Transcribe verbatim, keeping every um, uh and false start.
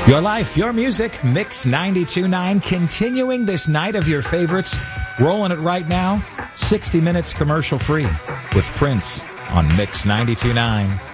Your life, your music, Mix ninety-two point nine, continuing this night of your favorites. Rolling it right now, sixty minutes commercial free with Prince on Mix ninety-two point nine.